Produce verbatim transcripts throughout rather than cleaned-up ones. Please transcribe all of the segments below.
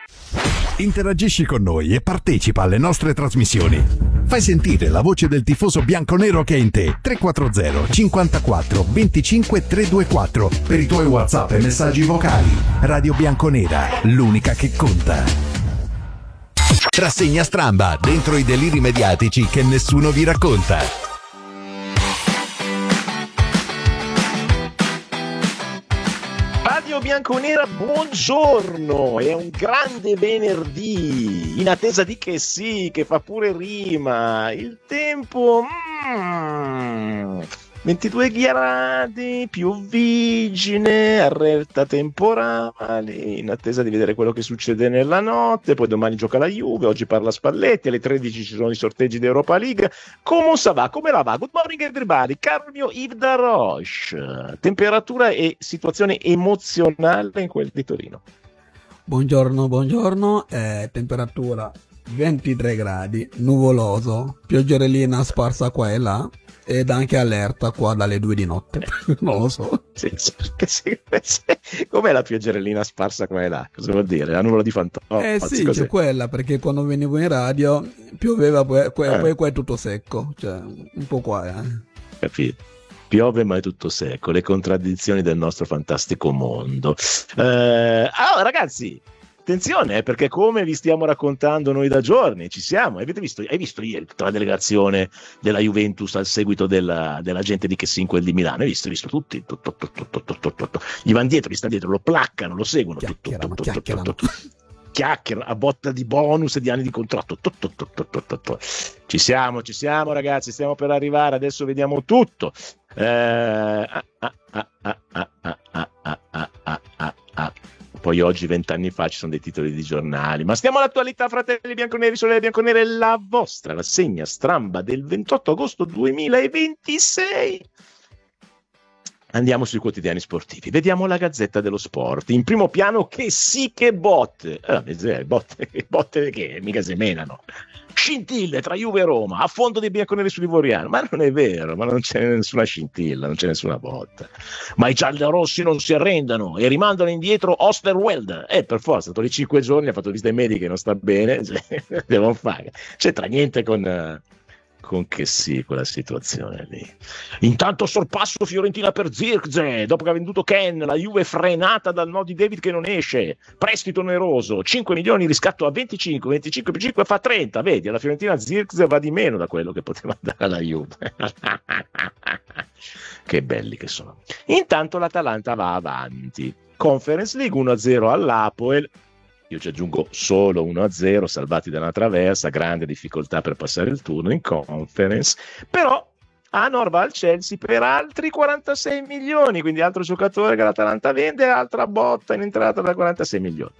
Interagisci con noi e partecipa alle nostre trasmissioni. Fai sentire la voce del tifoso bianconero che è in te. tre quattro zero cinquantaquattro venticinque trecentoventiquattro per i tuoi WhatsApp e messaggi vocali. Radio Bianconera, l'unica che conta. Rassegna Stramba, dentro i deliri mediatici che nessuno vi racconta. Radio Bianconera, buongiorno, è un grande venerdì, in attesa di che sì, che fa pure rima, il tempo, mm, ventidue gradi, piuggine, arresta temporale, in attesa di vedere quello che succede nella notte, poi domani gioca la Juve, oggi parla Spalletti, alle tredici ci sono i sorteggi di Europa League. Come sa va? Come la va? Good morning everybody, caro mio Yves Daroche, temperatura e situazione emozionale in quel di Torino. Buongiorno, buongiorno, eh, temperatura ventitré gradi, nuvoloso, pioggerellina sparsa qua e là, ed anche allerta qua dalle due di notte. Non lo so. Sì, sì, sì, sì. Com'è la pioggerellina sparsa qua e là? Cosa vuol dire? La nuvola di Fantozzi? Eh sì, così. c'è quella, perché quando venivo in radio pioveva, poi, poi, eh. poi qua è tutto secco, cioè un po' qua. Eh. Capito? Piove ma è tutto secco, le contraddizioni del nostro fantastico mondo. Eh, allora ragazzi, attenzione, eh, perché come vi stiamo raccontando noi da giorni, ci siamo, avete visto, hai visto ieri tutta la delegazione della Juventus al seguito della, della gente di Chessin di Milano, hai visto, hai visto tutti, tutto, tutto, tutto, tutto, tutto. Gli vanno dietro, gli stanno dietro, lo placcano, lo seguono, chiacchierano, tutto, tutto, chiacchierano. tutto, tutto. Chiacchiera a botta di bonus e di anni di contratto. Tu, tu, tu, tu, tu, tu. Ci siamo, ci siamo ragazzi, stiamo per arrivare, adesso vediamo tutto. Eh, ah, ah, ah, ah, ah, ah, ah, ah, ah, ah, ah. Poi oggi, vent'anni fa, ci sono dei titoli di giornali, ma stiamo all'attualità, fratelli bianconeri, sorelle bianconere, la vostra rassegna stramba del ventotto agosto duemilaventisei. Andiamo sui quotidiani sportivi, vediamo la Gazzetta dello Sport, in primo piano che sì che botte, eh, botte, botte che mica semenano, scintille tra Juve e Roma, a fondo dei bianconeri su Livoriano, ma non è vero, ma non c'è nessuna scintilla, non c'è nessuna botta, ma i giallorossi non si arrendano e rimandano indietro Osterwelde, eh per forza, dopo i cinque giorni ha fatto visite mediche, non sta bene, cioè, devono fare, c'entra niente con... con che sì, quella situazione lì. Intanto sorpasso Fiorentina per Zirkzee, dopo che ha venduto Ken, la Juve frenata dal no di David che non esce, prestito oneroso, cinque milioni riscatto a venticinque, venticinque più cinque fa trenta, vedi, alla Fiorentina Zirkzee va di meno da quello che poteva andare alla Juve. Che belli che sono. Intanto l'Atalanta va avanti, Conference League uno a zero all'Apoel. Io ci aggiungo solo uno a zero, salvati da una traversa, grande difficoltà per passare il turno in Conference, però Anor va al Chelsea per altri quarantasei milioni, quindi altro giocatore che l'Atalanta vende, altra botta in entrata da quarantasei milioni.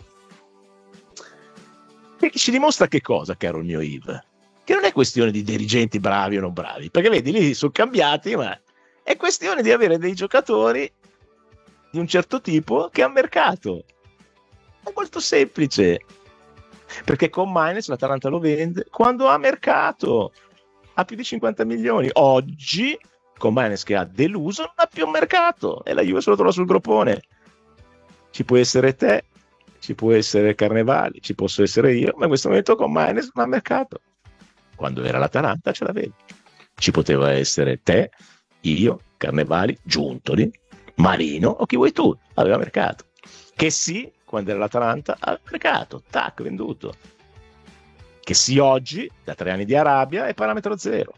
E ci dimostra che cosa, caro il mio Yves? Che non è questione di dirigenti bravi o non bravi, perché vedi, lì sono cambiati, ma è questione di avere dei giocatori di un certo tipo che ha mercato. È molto semplice, perché con Maines l'Atalanta lo vende quando ha mercato, ha più di cinquanta milioni. Oggi con Maines che ha deluso non ha più mercato e la Juve se lo trova sul groppone. Ci può essere te, ci può essere Carnevali, ci posso essere io, ma in questo momento con Maines non ha mercato. Quando era l'Atalanta ce l'avevi, ci poteva essere te, io, Carnevali, Giuntoli, Marino o chi vuoi tu, aveva mercato. Che sì, quando era l'Atalanta ha mercato, tac, venduto. Che sì, oggi, da tre anni di Arabia, è parametro zero.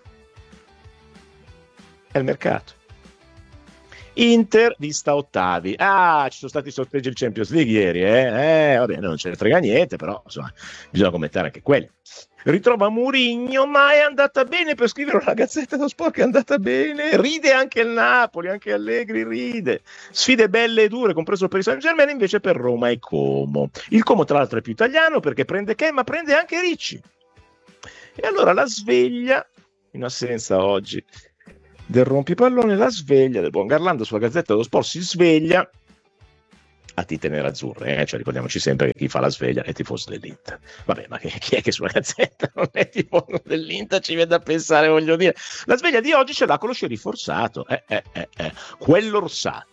È il mercato. Inter vista ottavi. Ah, ci sono stati i sorteggi del Champions League ieri, eh? Eh, vabbè, non ce ne frega niente, però insomma, bisogna commentare anche quelli. Ritrova Mourinho, ma è andata bene, per scrivere alla Gazzetta dello Sport che è andata bene, ride anche il Napoli, anche Allegri ride, sfide belle e dure, compreso per il Saint Germain, invece per Roma e Como. Il Como tra l'altro è più italiano perché prende Ken, ma prende anche Ricci. E allora la sveglia, in assenza oggi del rompipallone, la sveglia del buon Garlando sulla Gazzetta dello Sport si sveglia a tinte nerazzurre, eh? Cioè ricordiamoci sempre che chi fa la sveglia è tifoso dell'Inter. Vabbè, ma chi è che sulla Gazzetta non è tifoso dell'Inter? Ci viene da pensare, voglio dire. La sveglia di oggi ce l'ha con lo sceriffo Orsato, eh, eh, eh, eh. Quell'Orsato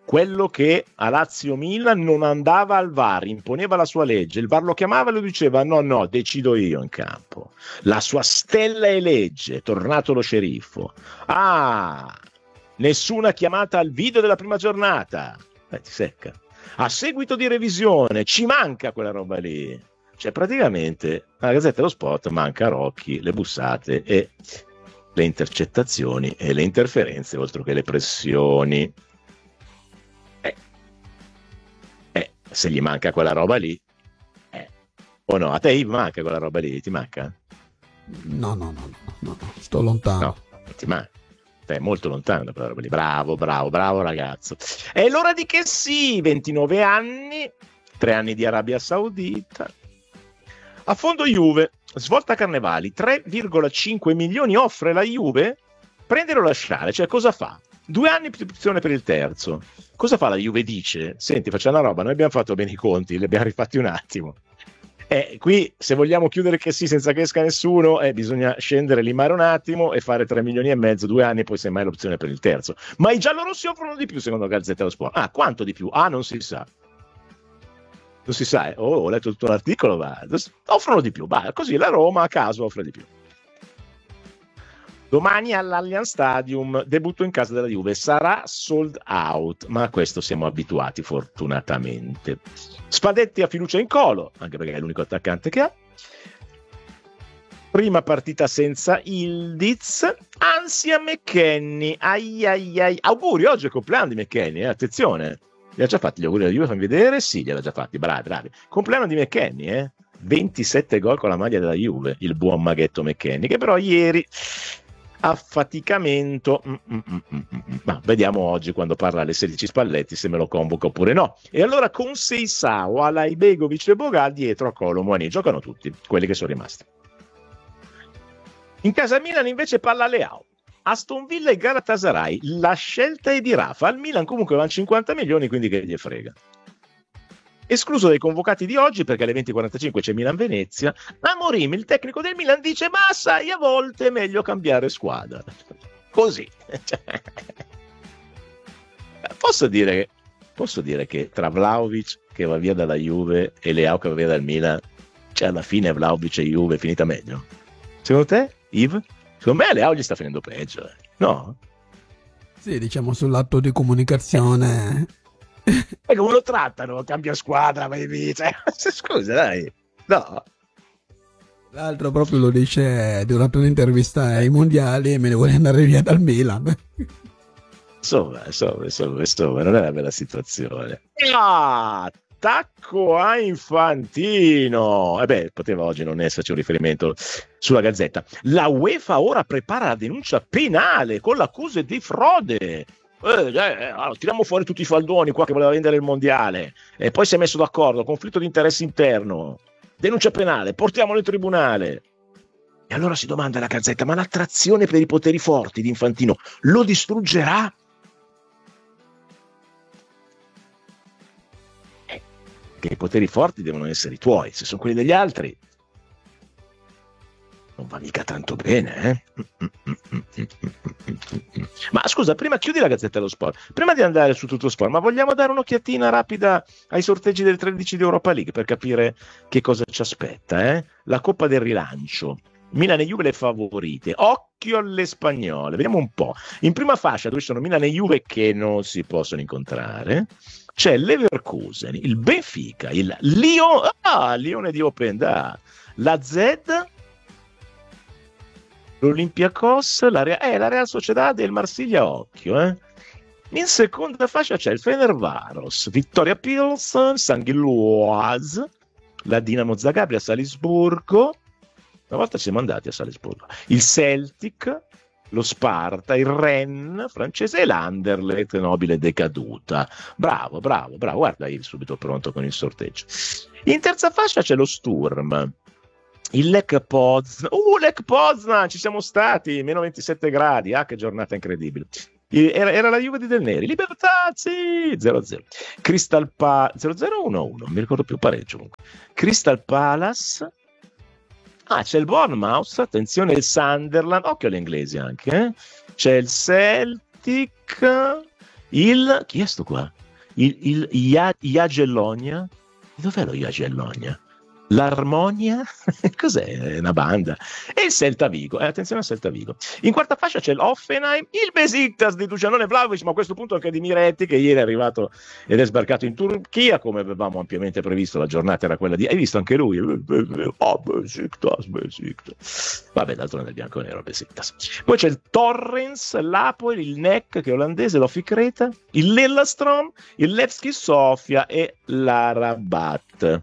quello che a Lazio Milan non andava al V A R, imponeva la sua legge, il V A R lo chiamava e lo diceva no no, decido io in campo, la sua stella è legge, è tornato lo sceriffo. Ah, nessuna chiamata al video della prima giornata, eh, ti secca. A seguito di revisione ci manca quella roba lì, cioè praticamente alla Gazzetta dello Sport manca Rocchi, le bussate e le intercettazioni e le interferenze, oltre che le pressioni. Eh, eh, se gli manca quella roba lì, eh. O no, a te Yves manca quella roba lì, ti manca? No, no, no, no, no, no. Sto lontano. No, non ti manca. È molto lontano da quella roba lì. Bravo, bravo, bravo ragazzo. È l'ora di che sì, ventinove anni, tre anni di Arabia Saudita. A fondo Juve, svolta Carnevali, tre virgola cinque milioni offre la Juve, prendere o lasciare, cioè cosa fa? Due anni più opzione per il terzo. Cosa fa la Juve? Dice, senti, facciamo una roba, noi abbiamo fatto bene i conti, li abbiamo rifatti un attimo. Eh, qui se vogliamo chiudere che sì senza che esca nessuno, eh, bisogna scendere, limare un attimo e fare tre milioni e mezzo, due anni, poi semmai l'opzione per il terzo. Ma i giallorossi offrono di più secondo la Gazzetta dello Sport. Ah, quanto di più? Ah, non si sa. Non si sa, eh. Oh, ho letto tutto l'articolo, va. Offrono di più, va. Così la Roma a caso offre di più. Domani all'Allianz Stadium, debutto in casa della Juve, sarà sold out, ma a questo siamo abituati fortunatamente. Spalletti ha fiducia in Colo, anche perché è l'unico attaccante che ha. Prima partita senza Ildiz, ansia McKennie, ai ai ai. Auguri, oggi è il compleanno di McKennie, eh? Attenzione. Li ha già fatti gli auguri alla Juve, fammi vedere, sì, li ha già fatti, bravi, bravi. Compleanno di McKennie, eh? ventisette gol con la maglia della Juve, il buon maghetto McKennie, che però ieri affaticamento, mm, mm, mm, mm, mm. Ma vediamo oggi quando parla alle sedici Spalletti se me lo convoca oppure no. E allora con Seisao, Alaibegovic e Bogal dietro a Colo Muani, giocano tutti quelli che sono rimasti. In casa Milan invece palla Leao, Aston Villa e Galatasaray, la scelta è di Rafa, al Milan comunque vanno cinquanta milioni, quindi che gli frega. Escluso dai convocati di oggi perché alle venti e quarantacinque c'è Milan-Venezia, Amorim, il tecnico del Milan, dice ma sai, a volte è meglio cambiare squadra. Così. posso, dire, posso dire che tra Vlahovic che va via dalla Juve e Leao che va via dal Milan, cioè alla fine Vlahovic e Juve è finita meglio? Secondo te, Yves? Secondo me Leao gli sta finendo peggio, eh. No? Sì, diciamo sull'atto di comunicazione... E come lo trattano? Cambia squadra, vai via. Cioè, scusa, dai. No. L'altro proprio lo dice durante un'intervista ai mondiali e me ne vuole andare via dal Milan. Insomma, insomma, insomma, insomma, non è una bella situazione. Ah, attacco a Infantino. E eh beh, poteva oggi non esserci un riferimento sulla Gazzetta. La UEFA ora prepara la denuncia penale con l'accusa di frode. Eh, eh, allora, tiriamo fuori tutti i faldoni qua che voleva vendere il mondiale e poi si è messo d'accordo, conflitto di interesse interno, denuncia penale, portiamolo in tribunale. E allora si domanda la Gazzetta, ma l'attrazione per i poteri forti di Infantino lo distruggerà? Eh, che i poteri forti devono essere i tuoi, se sono quelli degli altri non va mica tanto bene, eh? Ma scusa, prima chiudi la Gazzetta dello Sport, prima di andare su Tutto Sport, ma vogliamo dare un'occhiatina rapida ai sorteggi del tredici di Europa League per capire che cosa ci aspetta, eh? La Coppa del Rilancio, Milan e Juve le favorite, occhio alle spagnole, vediamo un po'. In prima fascia, dove ci sono Milan e Juve che non si possono incontrare, c'è Leverkusen, il Benfica, il Lyon, ah, Lione di Open, da, la Z, l'Olympiacos, la Real, eh, la Real Sociedad e il Marsiglia, occhio, eh. In seconda fascia c'è il Fenerbahce, Vittoria Pilsen, Saint-Gilloise, la Dinamo Zagabria, Salisburgo, una volta siamo andati a Salisburgo, il Celtic, lo Sparta, il Rennes francese e l'Anderlecht nobile decaduta. Bravo, bravo, bravo, guarda io subito pronto con il sorteggio. In terza fascia c'è lo Sturm, il Lech Poznan, uh, Lech Poznan, ci siamo stati, meno ventisette gradi, ah che giornata incredibile. Era, era la Juve di Del Neri, Libertà, sì, zero a zero. Crystal Palace, zero a zero uno a uno, non mi ricordo più, pareggio comunque. Crystal Palace, ah c'è il Bournemouth, attenzione il Sunderland, occhio agli inglesi anche, eh? C'è il Celtic, il, chi è sto qua? il, il Ia, Iagellonia, dov'è lo Iagellonia? L'Armonia, cos'è? Una banda. E il Celta Vigo, eh, attenzione al Celta Vigo. In quarta fascia c'è l'Hoffenheim, il Besiktas di Dušanon Vlahović, ma a questo punto anche di Miretti, che ieri è arrivato ed è sbarcato in Turchia, come avevamo ampiamente previsto. La giornata era quella di... Hai visto anche lui? Oh, Besiktas, Besiktas. Vabbè, d'altronde del bianco-nero Besiktas. Poi c'è il Torrens, l'Apoel, il N E C, che è olandese, l'Offi Creta, il Lillestrøm, il Levski Sofia e l'Arabat.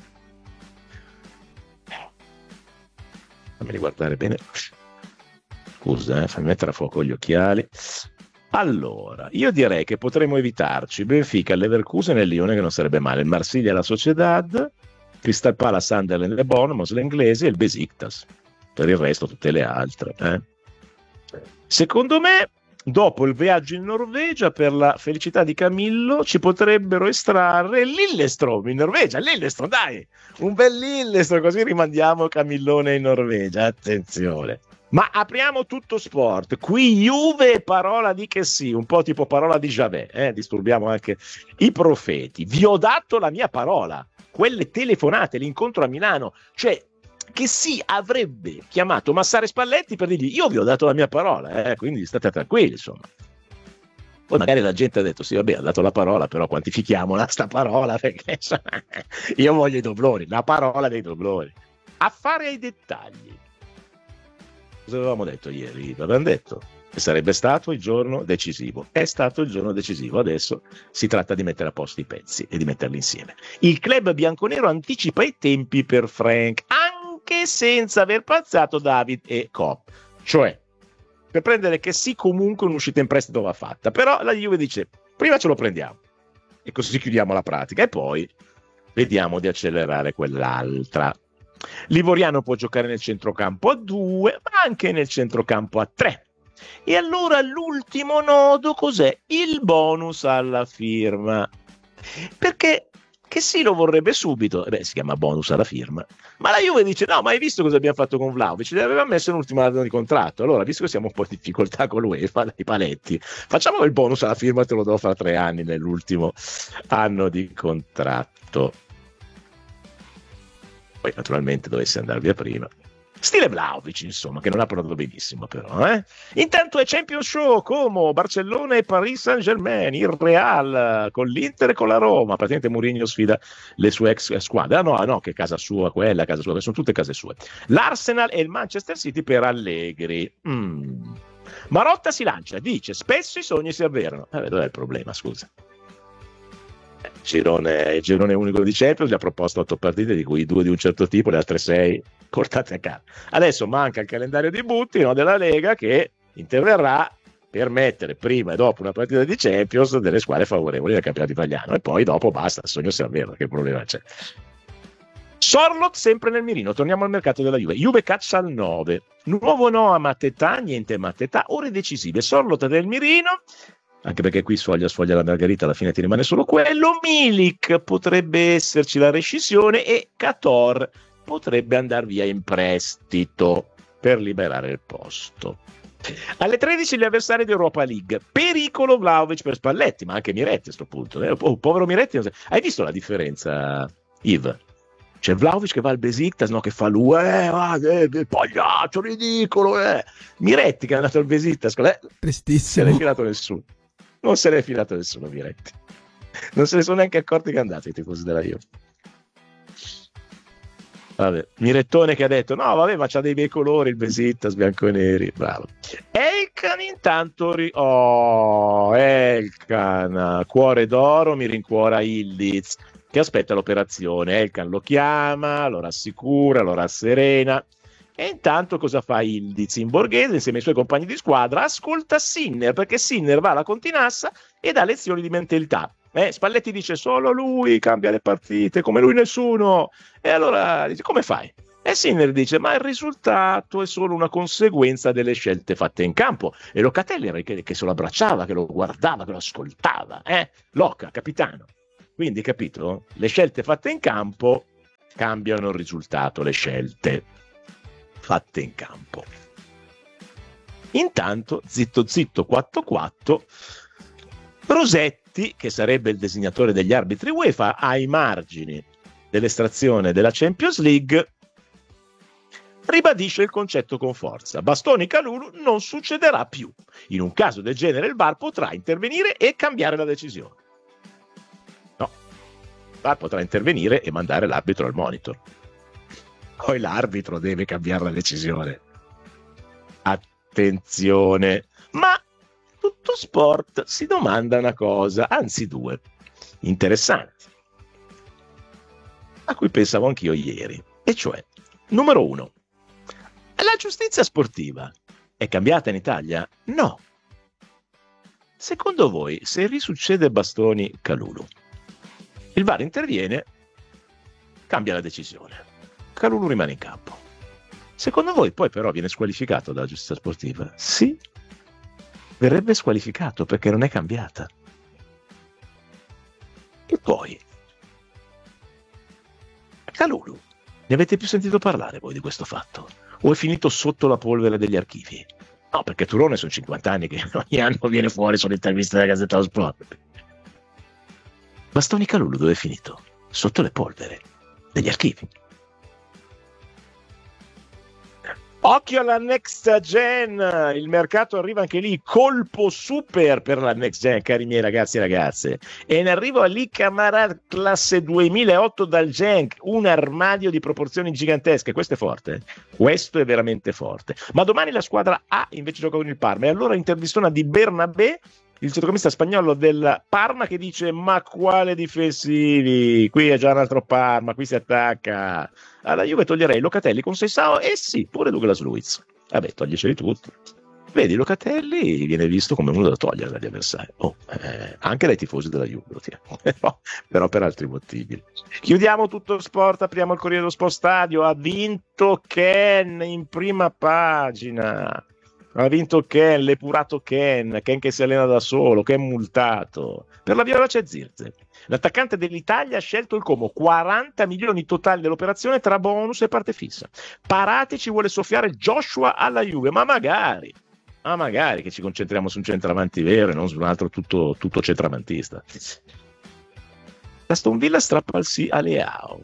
Fammi riguardare bene. Scusa, eh, fammi mettere a fuoco gli occhiali. Allora, io direi che potremmo evitarci Benfica, Leverkusen e il Lione, che non sarebbe male, il Marsiglia, la Sociedad, Crystal Palace, Sunderland e Bournemouth, l'inglese, e il Besiktas. Per il resto tutte le altre. Eh. Secondo me, dopo il viaggio in Norvegia, per la felicità di Camillo, ci potrebbero estrarre Lillestrøm in Norvegia. Lillestrøm, dai! Un bel Lillestrøm, così rimandiamo Camillone in Norvegia. Attenzione. Ma apriamo tutto sport. Qui Juve, parola di che sì, un po' tipo parola di Javet. Eh? Disturbiamo anche i profeti. Vi ho dato la mia parola. Quelle telefonate, l'incontro a Milano. Cioè, che sì, avrebbe chiamato Massare Spalletti per dirgli io vi ho dato la mia parola, eh, quindi state tranquilli, insomma. Poi magari la gente ha detto sì, vabbè, ha dato la parola, però quantifichiamola sta parola, perché insomma, io voglio i dobloni, la parola dei dobloni. Affare ai dettagli. Cosa avevamo detto ieri? Avevamo detto che sarebbe stato il giorno decisivo. È stato il giorno decisivo. Adesso si tratta di mettere a posto i pezzi e di metterli insieme. Il club bianconero anticipa i tempi per Frank, anche senza aver passato David e Kopp. Cioè, per prendere che sì, comunque un'uscita in prestito va fatta. Però la Juve dice, prima ce lo prendiamo e così chiudiamo la pratica e poi vediamo di accelerare quell'altra. L'Ivoriano può giocare nel centrocampo a due, ma anche nel centrocampo a tre. E allora l'ultimo nodo cos'è? Il bonus alla firma. Perché che sì, lo vorrebbe subito, eh beh, si chiama bonus alla firma, ma la Juve dice no, ma hai visto cosa abbiamo fatto con Vlahović? Gli aveva messo un ultimo anno di contratto, allora visto che siamo un po' in difficoltà con l'UEFA, i paletti, facciamo il bonus alla firma, te lo do fra tre anni nell'ultimo anno di contratto. Poi naturalmente dovesse andare via prima. Stile Vlahović, insomma, che non ha parlato benissimo però. Eh? Intanto è Champions Show Como, Barcellona e Paris Saint-Germain, il Real con l'Inter e con la Roma. Praticamente Mourinho sfida le sue ex squadre. Ah no, no, che casa sua quella, casa sua, sono tutte case sue. L'Arsenal e il Manchester City per Allegri. Mm. Marotta si lancia, dice, spesso i sogni si avverano. Eh, dov'è il problema, scusa? Girone, il girone unico di Champions, gli ha proposto otto partite, di cui due di un certo tipo, le altre sei portate a casa. Adesso manca il calendario di butti, no, della Lega, che interverrà per mettere prima e dopo una partita di Champions delle squadre favorevoli del campionato italiano, e poi dopo basta, il sogno si avvera, che problema c'è? Sorloth sempre nel mirino, torniamo al mercato della Juve. Juve caccia al nove, nuovo no a Mattetà, niente Mattetà, ore decisive. Sorloth nel mirino, anche perché qui sfoglia sfoglia la margherita, alla fine ti rimane solo quello. Milik potrebbe esserci la rescissione e Cator potrebbe andare via in prestito per liberare il posto. Alle tredici gli avversari di Europa League, pericolo Vlahović per Spalletti, ma anche Miretti a sto punto. Oh, povero Miretti, hai visto la differenza, Yves? C'è Vlahović che va al Besiktas, no, che fa lui, eh, ah, eh, il pagliaccio ridicolo, eh. Miretti che è andato al Besiktas, eh, tristissimo, non se n'è filato nessuno. Non se n'è filato nessuno, Miretti. Non se ne sono neanche accorti che andate i tifosi della Juve. Vabbè, Mirettone che ha detto no vabbè, ma c'ha dei bei colori il Besiktas, bianco e neri, bravo. Elkan intanto ri- oh Elkan, cuore d'oro, mi rincuora Ildiz che aspetta l'operazione. Elkan lo chiama, lo rassicura, lo rasserena. E intanto cosa fa Ildiz in borghese insieme ai suoi compagni di squadra? Ascolta Sinner, perché Sinner va alla Continassa e dà lezioni di mentalità. Eh, Spalletti dice solo lui cambia le partite, come lui nessuno. E allora dice come fai? E Sinner dice ma il risultato è solo una conseguenza delle scelte fatte in campo. E Locatelli era che, che se lo abbracciava, che lo guardava, che lo ascoltava. Eh? Loca, capitano. Quindi capito? Le scelte fatte in campo cambiano il risultato, le scelte fatte in campo. Intanto zitto zitto quattro quattro Rosetti, che sarebbe il designatore degli arbitri UEFA, ai margini dell'estrazione della Champions League, ribadisce il concetto con forza: Bastoni Kalulu non succederà più. In un caso del genere il V A R potrà intervenire e cambiare la decisione. No, il V A R potrà intervenire e mandare l'arbitro al monitor. Poi l'arbitro deve cambiare la decisione. Attenzione, ma tutto sport si domanda una cosa, anzi due, interessanti, a cui pensavo anch'io ieri, e cioè, numero uno, la giustizia sportiva è cambiata in Italia? No. Secondo voi, se risuccede Bastoni Kalulu, il V A R interviene, cambia la decisione, Kalulu rimane in campo. Secondo voi poi però viene squalificato dalla giustizia sportiva? Sì, verrebbe squalificato perché non è cambiata. E poi, Kalulu, ne avete più sentito parlare voi di questo fatto? O è finito sotto la polvere degli archivi? No, perché Turone sono cinquanta anni che ogni anno viene fuori sulle interviste della Gazzetta dello Sport. Bastoni Kalulu dove è finito? Sotto le polvere degli archivi. Occhio alla next gen, il mercato arriva anche lì, colpo super per la next gen, cari miei ragazzi e ragazze. E in arrivo Ali Camara classe duemilaotto dal Genk, un armadio di proporzioni gigantesche. Questo è forte, questo è veramente forte. Ma domani la squadra A invece gioca con il Parma, e allora intervistona di Bernabé, il centrocampista spagnolo del Parma, che dice: ma quale difensivi, qui è già un altro Parma, qui si attacca. Alla Juve toglierei Locatelli con Seisao e sì, pure Douglas Luiz. Vabbè, toglieceli tutti. Vedi, Locatelli viene visto come uno da togliere dagli avversari, oh, eh, anche dai tifosi della Juve, però, però per altri motivi. Chiudiamo tutto sport, apriamo il Corriere dello Sport Stadio. Ha vinto Ken in prima pagina. Ha vinto Ken, l'epurato Ken, Ken che si allena da solo, Ken multato. Per la violace Zirze. L'attaccante dell'Italia ha scelto il Como, quaranta milioni totali dell'operazione tra bonus e parte fissa. Paratici vuole soffiare Joshua alla Juve, ma magari, ma magari che ci concentriamo su un centravanti vero e non su un altro tutto, tutto centravantista. Aston Villa strappa il sì a Leao.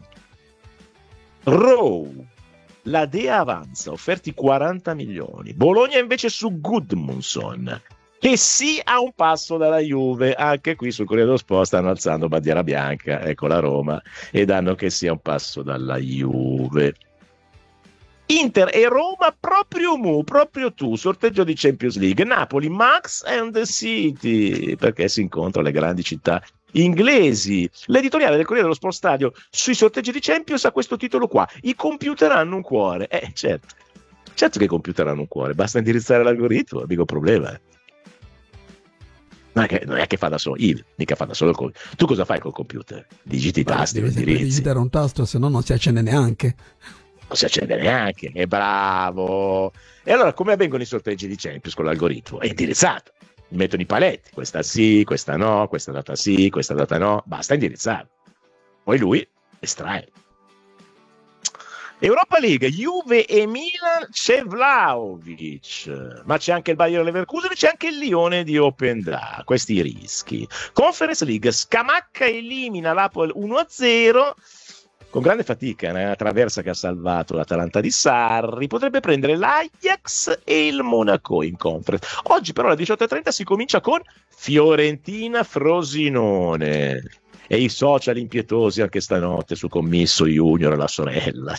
Rowe. La Dea avanza, offerti quaranta milioni. Bologna invece su Gudmundsson, che sì ha un passo dalla Juve. Anche qui sul Corriere dello Sport stanno alzando bandiera bianca, ecco la Roma, e danno che sia un passo dalla Juve. Inter e Roma proprio mu, proprio tu, sorteggio di Champions League. Napoli, Max and the City, perché si incontrano le grandi città inglesi. L'editoriale del Corriere dello Sport Stadio sui sorteggi di Champions ha questo titolo qua: i computer hanno un cuore. Eh certo, certo che i computer hanno un cuore, basta indirizzare l'algoritmo, mica problema. Non è, che, non è che fa da solo, io mica fa da solo il computer. Tu cosa fai col computer? Digiti i tasti, devi indirizzi. digitare un tasto, se no non si accende neanche. Non si accende neanche, è bravo. E allora come avvengono i sorteggi di Champions con l'algoritmo? È indirizzato. Mettono i paletti, questa sì, questa no, questa data sì, questa data no, basta indirizzare. Poi lui estrae. Europa League, Juve e Milan, c'è Vlahovic, ma c'è anche il Bayer Leverkusen, c'è anche il Lione di Openda, questi i rischi. Conference League, Scamacca elimina l'Apol uno a zero, con grande fatica, una traversa che ha salvato l'Atalanta di Sarri, potrebbe prendere l'Ajax e il Monaco in conference. Oggi però alle diciotto e trenta si comincia con Fiorentina-Frosinone. E i social impietosi anche stanotte su Commisso Junior e la sorella.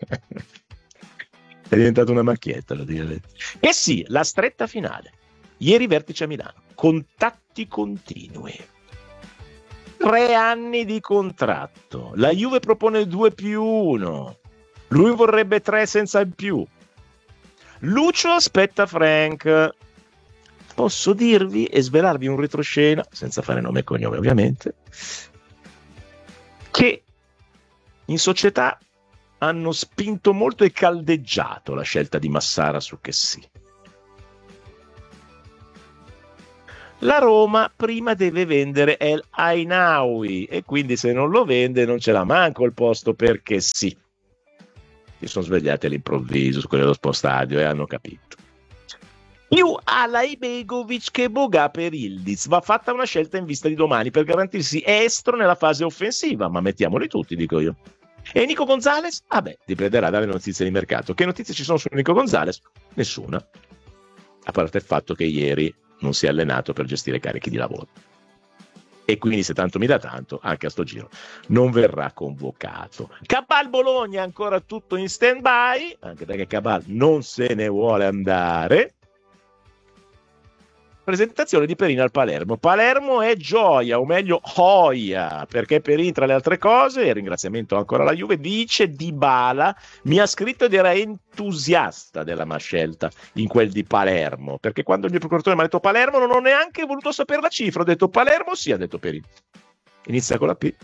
È diventata una macchietta, lo dire. E sì, la stretta finale. Ieri vertice a Milano. Contatti continui. Tre anni di contratto. La Juve propone due più uno. Lui vorrebbe tre senza il più. Lucio aspetta Frank. Posso dirvi e svelarvi un retroscena, senza fare nome e cognome ovviamente, che in società hanno spinto molto e caldeggiato la scelta di Massara su che sì. La Roma prima deve vendere El Ainaoui e quindi se non lo vende non ce l'ha manco il posto perché sì. Si sono svegliati all'improvviso su quello dello Sport Stadio e hanno capito. più Alaibegovic che Boga per Ildiz. Va fatta una scelta in vista di domani per garantirsi estro nella fase offensiva, ma mettiamoli tutti, dico io. E Nico Gonzalez? Ah beh, dipenderà dalle notizie di mercato. Che notizie ci sono su Nico Gonzalez? Nessuna, a parte il fatto che ieri non si è allenato per gestire carichi di lavoro, e quindi se tanto mi dà tanto, anche a sto giro non verrà convocato. Cabal Bologna ancora tutto in stand by, anche perché Cabal non se ne vuole andare. Presentazione di Perin al Palermo. Palermo è gioia, o meglio Hoia, perché Perin, tra le altre cose, e ringraziamento ancora alla Juve, dice Dybala mi ha scritto ed era entusiasta della mia scelta in quel di Palermo, perché quando il mio procuratore mi ha detto Palermo non ho neanche voluto sapere la cifra, ho detto Palermo sì, ha detto Perin. Inizia con la P.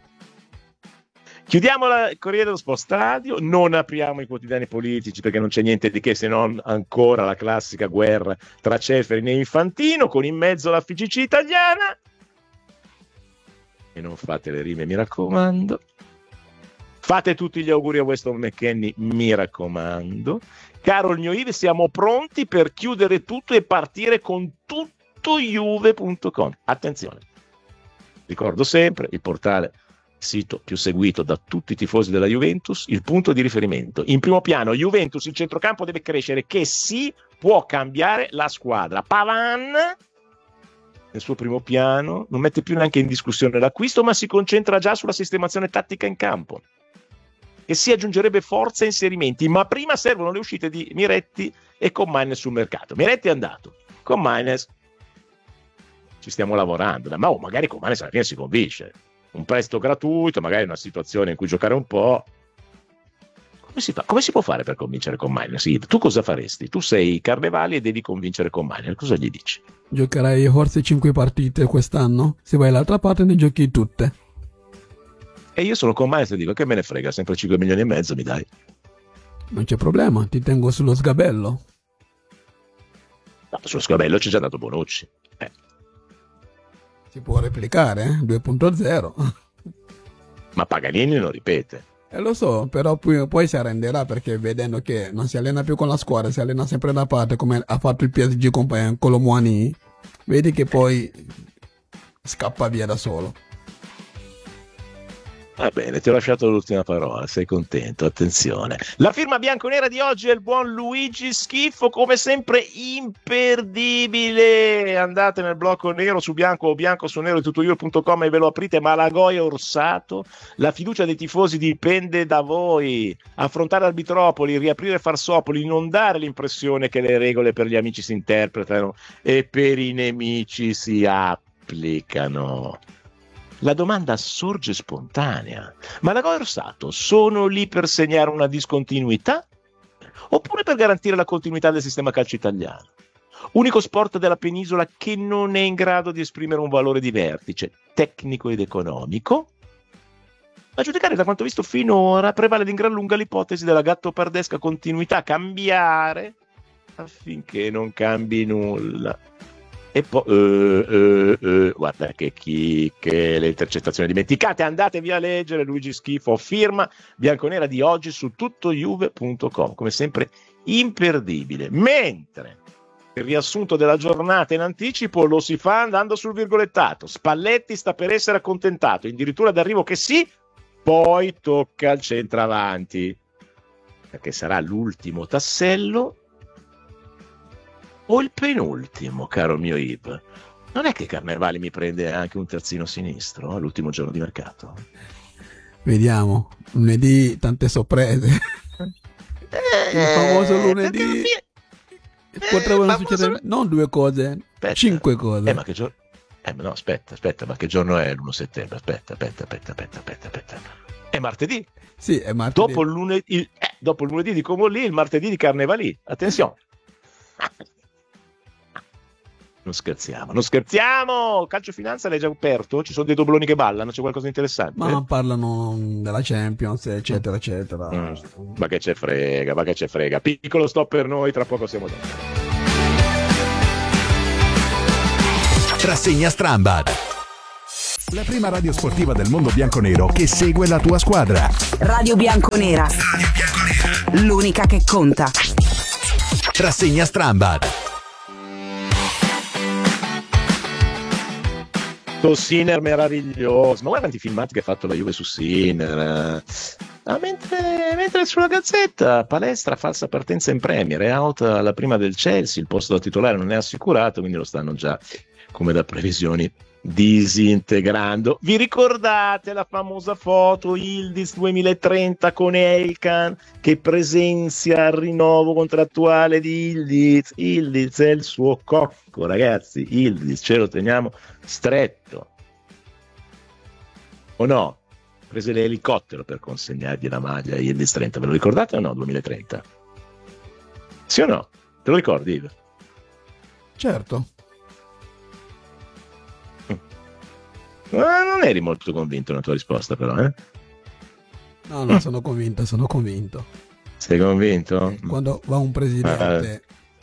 Chiudiamo la Corriere dello Sport Stadio, non apriamo i quotidiani politici perché non c'è niente di che se non ancora la classica guerra tra Ceferin e Infantino, con in mezzo la F I G C italiana. E non fate le rime, mi raccomando. Fate tutti gli auguri a Weston McKennie, mi raccomando. Caro il mio Ive, siamo pronti per chiudere tutto e partire con tutto juve punto com. Attenzione, ricordo sempre il portale, sito più seguito da tutti i tifosi della Juventus, il punto di riferimento. In primo piano Juventus, il centrocampo deve crescere, che si può cambiare la squadra. Pavan nel suo primo piano non mette più neanche in discussione l'acquisto, ma si concentra già sulla sistemazione tattica in campo, e si aggiungerebbe forza e inserimenti, ma prima servono le uscite di Miretti e Comaines sul mercato. Miretti è andato, Comaines ci stiamo lavorando, ma oh, magari Comaines alla fine si convince, un prestito gratuito, magari una situazione in cui giocare un po'. Come si fa? Come si può fare per convincere Comaines? Sì, tu cosa faresti? Tu sei Carnevali e devi convincere Comaines, cosa gli dici? Giocherai forse cinque partite quest'anno, se vai all'altra parte ne giochi tutte. E io sono Comaines e dico che me ne frega, sempre cinque milioni e mezzo mi dai. Non c'è problema, ti tengo sullo sgabello. No, sullo sgabello c'è già dato Bonucci. Eh. Si può replicare, eh? due punto zero. Ma Paganini non ripete. Eh, lo so, però poi, poi si arrenderà, perché vedendo che non si allena più con la squadra, si allena sempre da parte, come ha fatto il P S G con Colomouani, vedi che poi scappa via da solo. Va bene, ti ho lasciato l'ultima parola, sei contento, attenzione. La firma bianconera di oggi è il buon Luigi Schifo, come sempre imperdibile. Andate nel blocco nero su bianco o bianco su nero di tutto juve punto com e ve lo aprite. Malagoia Orsato, la fiducia dei tifosi dipende da voi. Affrontare Arbitropoli, riaprire Farsopoli, non dare l'impressione che le regole per gli amici si interpretano e per i nemici si applicano. La domanda sorge spontanea: ma Malagoia Orsato sono lì per segnare una discontinuità oppure per garantire la continuità del sistema calcio italiano? Unico sport della penisola che non è in grado di esprimere un valore di vertice tecnico ed economico? A giudicare da quanto visto finora, prevale di gran lunga l'ipotesi della gattopardesca continuità, cambiare affinché non cambi nulla. E poi uh, uh, uh, guarda che chicche, le intercettazioni dimenticate, andatevi a leggere Luigi Schifo, firma bianconera di oggi su tutto juve punto com, come sempre imperdibile. Mentre il riassunto della giornata in anticipo lo si fa andando sul virgolettato. Spalletti sta per essere accontentato, addirittura d'arrivo che sì, poi tocca al centravanti, perché sarà l'ultimo tassello o il penultimo, caro mio Yves. Non è che Carnevali mi prende anche un terzino sinistro all'ultimo giorno di mercato? Vediamo, lunedì tante sorprese. Eh, il famoso lunedì eh, potrebbero eh, succedere famoso... non due cose, aspetta. cinque cose. Eh, ma che giorno? Eh, no, aspetta, aspetta, ma che giorno è l'primo settembre? Aspetta, aspetta, aspetta, aspetta, aspetta, aspetta. È martedì. Sì, è martedì. Dopo il lunedì, il, eh, dopo il lunedì di Comolli, il martedì di Carnevali. Attenzione. Non scherziamo, non scherziamo. Calcio Finanza l'hai già aperto? Ci sono dei dobloni che ballano, c'è qualcosa di interessante? Ma eh? parlano della Champions, eccetera, eccetera. Mm. Ma che c'è frega, ma che c'è frega. Piccolo stop per noi, tra poco siamo dentro. Rassegna Strambad, la prima radio sportiva del mondo bianconero che segue la tua squadra. Radio Bianconera, l'unica che conta. Rassegna Strambad. sto Sinner meraviglioso, ma guarda quanti filmati che ha fatto la Juve su Sinner. Ah, mentre, mentre sulla Gazzetta, palestra, falsa partenza in Premier, è out alla prima del Chelsea, il posto da titolare non è assicurato, quindi lo stanno già, come da previsioni, disintegrando. Vi ricordate la famosa foto Yildiz duemilatrenta con Elkan che presenzia il rinnovo contrattuale di Yildiz? Yildiz è il suo cocco, ragazzi, Yildiz ce lo teniamo stretto, o no? Prese l'elicottero per consegnargli la maglia Yildiz trenta, ve lo ricordate o no? duemilatrenta, sì o no? Te lo ricordi, Ivo? Certo. Ma non eri molto convinto nella tua risposta, però, eh? No, no, sono convinto, sono convinto. Sei convinto? Quando va un presidente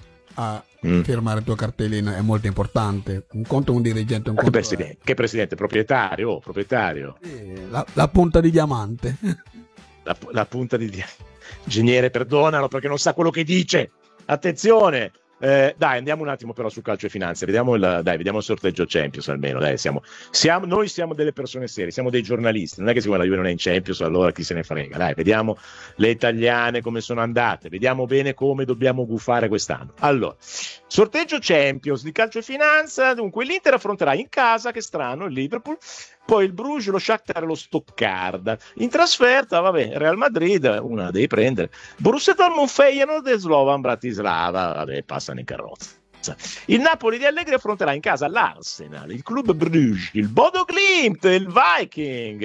a Mm. firmare il tuo cartellino è molto importante. Un conto un dirigente, un Che conto presidente? Che presidente? Proprietario? Oh, proprietario. è- la, la punta di diamante. La, la punta di... Ingegnere, perdonalo perché non sa quello che dice. Attenzione! Eh, dai, andiamo un attimo però su calcio e finanza, vediamo il, dai, vediamo il sorteggio Champions almeno, dai, siamo, siamo, noi siamo delle persone serie, siamo dei giornalisti, non è che siccome la Juve non è in Champions allora chi se ne frega, dai, vediamo le italiane come sono andate, vediamo bene come dobbiamo gufare quest'anno. Allora, sorteggio Champions di calcio e finanza, dunque l'Inter affronterà in casa, che strano, il Liverpool, poi il Bruges, lo Shakhtar e lo Stoccarda. In trasferta, vabbè, Real Madrid, una la devi prendere. Borussia Dortmund, Feyenoord e Slovan Bratislava, vabbè, passano in carrozza. Il Napoli di Allegri affronterà in casa l'Arsenal, il Club Bruges, il Bodo Glimt, il Viking.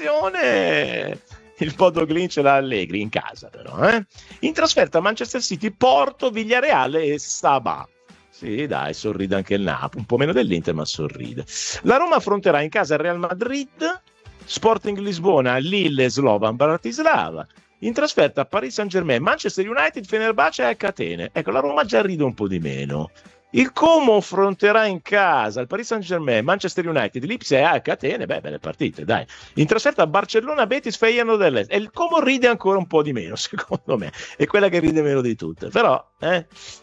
Attenzione! Il Bodo Glimt ce l'ha Allegri in casa, però. Eh? In trasferta Manchester City, Porto, Villareale e Sabah. Sì, dai, sorride anche il Napoli, un po' meno dell'Inter, ma sorride. La Roma affronterà in casa il Real Madrid, Sporting Lisbona, Lille e Slovan Bratislava. In trasferta Paris Saint-Germain, Manchester United, Fenerbahce e Catene. Ecco, la Roma già ride un po' di meno. Il Como affronterà in casa il Paris Saint-Germain, Manchester United, Lipsia e A H Atene. Beh, belle partite, dai. In trasferta Barcellona, Betis, Feyenoord dell'Est. E il Como ride ancora un po' di meno, secondo me. È quella che ride meno di tutte. Però, eh...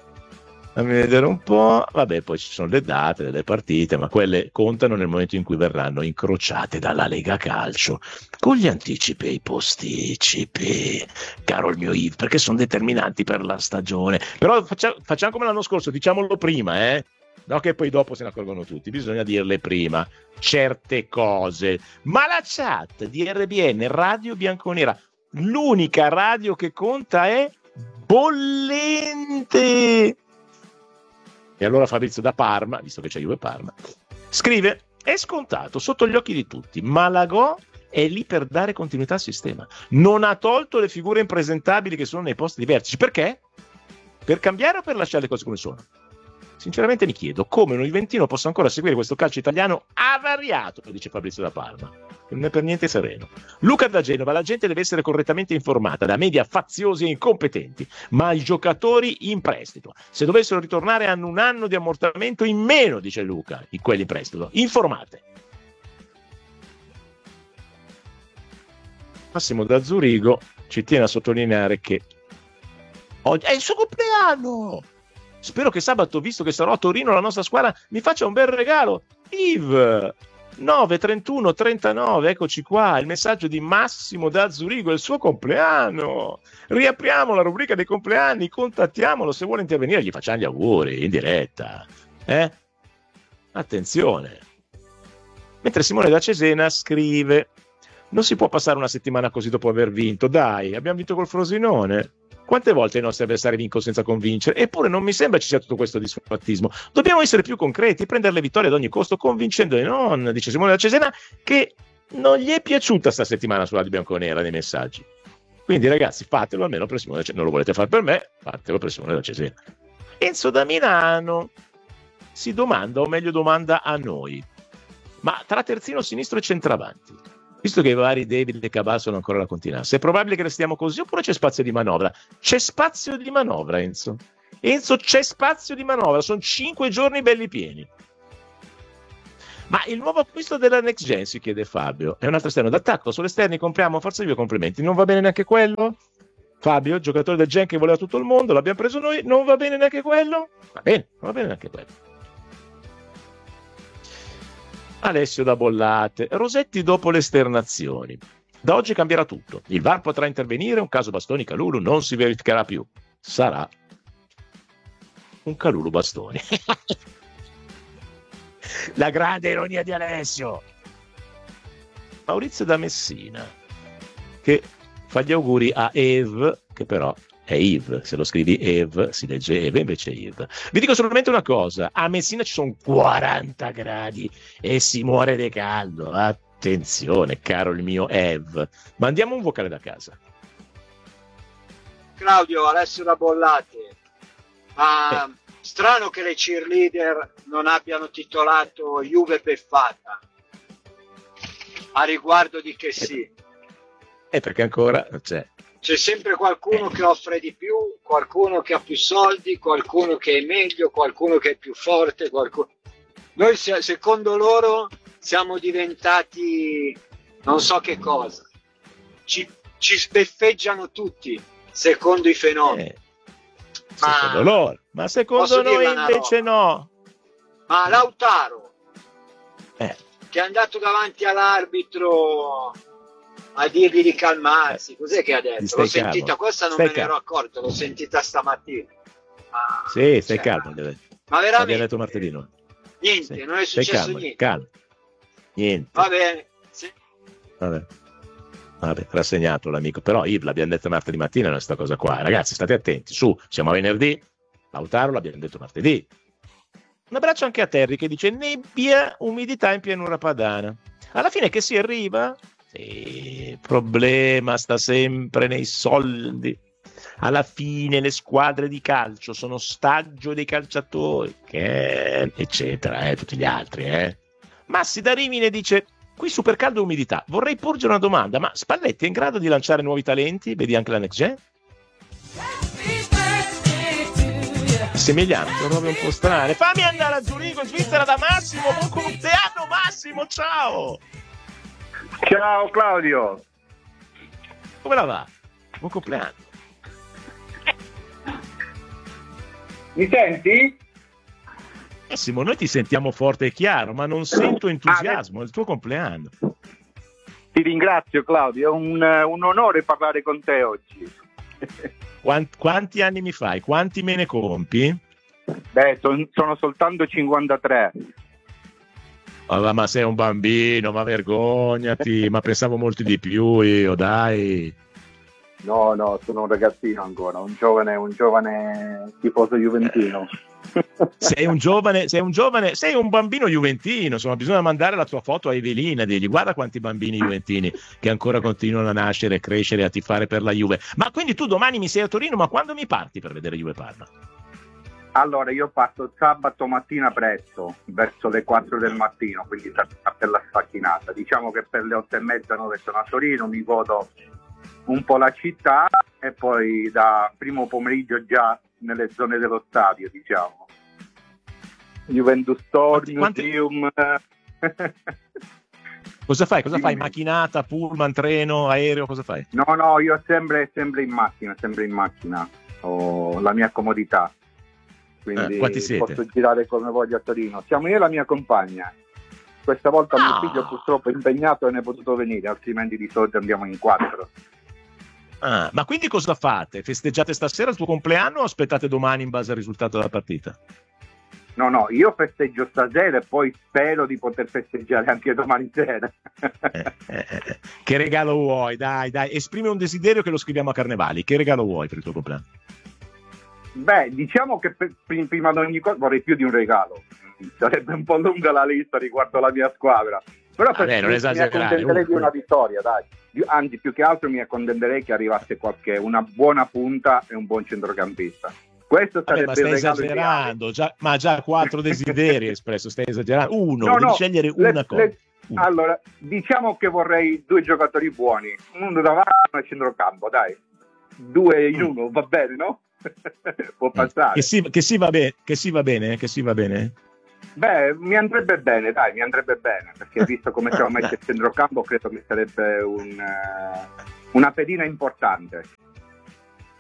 Fammi vedere un po', vabbè, poi ci sono le date delle partite, ma quelle contano nel momento in cui verranno incrociate dalla Lega Calcio con gli anticipi e i posticipi, caro il mio Yves, perché sono determinanti per la stagione. Però faccia, facciamo come l'anno scorso, diciamolo prima, eh? No, che poi dopo se ne accorgono tutti, bisogna dirle prima certe cose. Ma la chat di R B N, Radio Bianconera, l'unica radio che conta è bollente. E allora Fabrizio da Parma, visto che c'è Juve Parma, scrive: è scontato sotto gli occhi di tutti, Malagò è lì per dare continuità al sistema, non ha tolto le figure impresentabili che sono nei posti di vertice. Perché? Per cambiare o per lasciare le cose come sono? Sinceramente mi chiedo come un Juventino possa ancora seguire questo calcio italiano avariato, dice Fabrizio da Parma, che non è per niente sereno. Luca da Genova: la gente deve essere correttamente informata, da media faziosi e incompetenti, ma i giocatori in prestito, se dovessero ritornare, hanno un anno di ammortamento in meno, dice Luca, in quelli in prestito. Informate. Massimo da Zurigo ci tiene a sottolineare che oggi è il suo compleanno. Spero che sabato, visto che sarò a Torino, la nostra squadra mi faccia un bel regalo. Yves nove trentuno trentanove, eccoci qua, il messaggio di Massimo da Zurigo, è il suo compleanno. Riapriamo la rubrica dei compleanni, contattiamolo se vuole intervenire, gli facciamo gli auguri in diretta. Eh? Attenzione. Mentre Simone da Cesena scrive: non si può passare una settimana così dopo aver vinto, dai, abbiamo vinto col Frosinone. Quante volte i nostri avversari vincono senza convincere? Eppure non mi sembra ci sia tutto questo disfattismo. Dobbiamo essere più concreti, prendere le vittorie ad ogni costo, convincendo e non, dice Simone da Cesena, che non gli è piaciuta sta settimana sulla di Bianconera nei messaggi. Quindi ragazzi, fatelo almeno per Simone da Cesena. Non lo volete fare per me, fatelo per Simone da Cesena. Enzo da Milano si domanda, o meglio domanda a noi, ma tra terzino sinistro e centravanti, visto che i vari David e Cabal sono ancora la continuanza, è probabile che restiamo così oppure c'è spazio di manovra? C'è spazio di manovra, Enzo. Enzo, c'è spazio di manovra, sono cinque giorni belli pieni. Ma il nuovo acquisto della Next Gen, si chiede Fabio, è un altro esterno d'attacco, sull'esterni compriamo Forza Juve, complimenti. Non va bene neanche quello? Fabio, giocatore del Gen che voleva tutto il mondo, l'abbiamo preso noi, non va bene neanche quello? Va bene, non va bene neanche quello. Alessio da Bollate. Rosetti dopo le esternazioni. Da oggi cambierà tutto. Il V A R potrà intervenire, un caso Bastoni Kalulu non si verificherà più. Sarà un Kalulu Bastoni. La grande ironia di Alessio. Maurizio da Messina, che fa gli auguri a Eve, che però è Yves. Se lo scrivi Eve si legge Eve, invece Yves. Vi dico solamente una cosa: a Messina ci sono quaranta gradi e si muore di caldo. Attenzione, caro il mio Eve. Mandiamo un vocale da casa. Claudio, Alessio da Bollate. Ma eh. strano che le cheerleader non abbiano titolato Juve beffata. A riguardo di che sì. Eh, perché ancora c'è. C'è sempre qualcuno che offre di più, qualcuno che ha più soldi, qualcuno che è meglio, qualcuno che è più forte. Qualcuno... Noi, secondo loro, siamo diventati non so che cosa. Ci, ci sbeffeggiano tutti, secondo i fenomeni. Eh, ma... Secondo loro. Ma secondo noi invece no. Ma Lautaro, eh. che è andato davanti all'arbitro a dirgli di calmarsi, cos'è che ha detto? L'ho sentita, calmo. Questa non stai me ne ero accorto, l'ho sentita stamattina. Ah, sì, stai cioè, calmo. Ma veramente? L'abbiamo detto martedì noi. Niente, sì. Non è successo calmo, niente. Calmo. Niente. Va bene. Sì. Vabbè. Vabbè, rassegnato l'amico. Però Yves l'abbiamo detto martedì mattina questa cosa qua. Ragazzi, state attenti. Su, siamo a venerdì. Lautaro l'abbiamo detto martedì. Un abbraccio anche a Terry che dice nebbia, umidità in pianura padana. Alla fine che si arriva? Sì, il problema sta sempre nei soldi. Alla fine le squadre di calcio sono ostaggio dei calciatori, che eccetera, eh, tutti gli altri. Eh. Massi da Rimini dice: qui super caldo e umidità. Vorrei porgere una domanda, ma Spalletti è in grado di lanciare nuovi talenti? Vedi anche la Next Gen? Semiliano, sono proprio un po' strane. Fammi andare a Zurigo, in Svizzera da Massimo. Buon compleanno Massimo, ciao! Ciao Claudio. Come la va? Buon compleanno. Mi senti? Massimo, noi ti sentiamo forte e chiaro, ma non sento entusiasmo, è il tuo compleanno. Ti ringrazio Claudio, è un, un onore parlare con te oggi. Quanti, quanti anni mi fai? Quanti me ne compi? Beh, son, sono soltanto cinquantatré. Oh, ma sei un bambino, ma vergognati, ma pensavo molti di più io, dai. No, no, sono un ragazzino ancora, un giovane, un giovane tifoso juventino. Sei un giovane, sei un giovane, sei un bambino juventino, insomma, bisogna mandare la tua foto a Evelina, digli guarda quanti bambini juventini che ancora continuano a nascere, crescere e a tifare per la Juve. Ma quindi tu domani mi sei a Torino, ma quando mi parti per vedere Juve Parma? Allora, io parto sabato mattina presto, verso le quattro del mattino, quindi per la sfacchinata. Diciamo che per le otto e mezza, nove sono a Torino, mi godo un po' la città e poi da primo pomeriggio già nelle zone dello stadio, diciamo. Juventus Torino, Museum. Cosa fai? Cosa fai? Macchinata, pullman, treno, aereo, cosa fai? No, no, io sempre, sempre in macchina, sempre in macchina. Ho la mia comodità. Quindi eh, posso girare come voglio a Torino. Siamo io e la mia compagna. Questa volta ah. mio figlio purtroppo è impegnato e non è potuto venire, altrimenti di solito andiamo in quattro. Ah, ma quindi cosa fate? Festeggiate stasera il tuo compleanno o aspettate domani in base al risultato della partita? No, no, io festeggio stasera e poi spero di poter festeggiare anche domani sera. eh, eh, eh. Che regalo vuoi? Dai, dai, esprime un desiderio che lo scriviamo a Carnevali. Che regalo vuoi per il tuo compleanno? Beh, diciamo che per, prima di ogni cosa vorrei più di un regalo. Sarebbe un po' lunga la lista riguardo la mia squadra. Però per Vabbè, non mi accontenterei uh, di una vittoria, dai. Anzi, più che altro mi accontenterei che arrivasse qualche una buona punta e un buon centrocampista. Questo sarebbe Vabbè, ma il stai regalo esagerando, già, ma già quattro desideri espresso, stai esagerando. Uno, no, devi no, scegliere le, una cosa. Le, allora, diciamo che vorrei due giocatori buoni, uno davanti e uno a centrocampo, dai. Due in uno, va bene, no? Può passare. Che si, che si va bene, che si va bene, che si va bene. Beh, mi andrebbe bene, dai, mi andrebbe bene, perché visto come siamo messi a centrocampo, credo che sarebbe un, uh, una pedina importante.